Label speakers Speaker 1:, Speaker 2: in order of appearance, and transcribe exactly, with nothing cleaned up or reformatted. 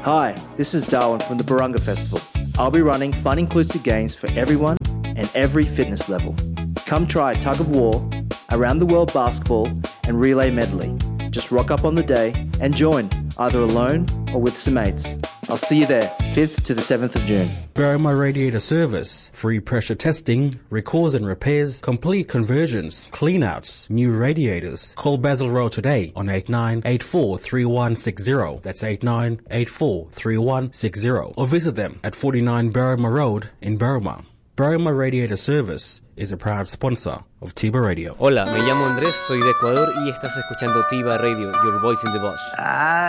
Speaker 1: Hi, this is Darwin from the Barunga Festival. I'll be running fun inclusive games for everyone and every fitness level. Come try tug of war, around the world basketball and relay medley. Just rock up on the day and join, either alone or with some mates. I'll see you there, fifth to the seventh of June.
Speaker 2: Berrima Radiator Service. Free pressure testing, recalls and repairs, complete conversions, cleanouts, new radiators. Call Basil Road today on eight nine eight four three one six zero. That's eight nine eight four three one six zero. Or visit them at forty-nine Berrima Road in Berrima. Berrima Radiator Service is a proud sponsor of Tiba Radio.
Speaker 3: Hola, me llamo Andrés, soy de Ecuador y estás escuchando Tiba Radio, Your Voice in the Bush.
Speaker 4: Ah.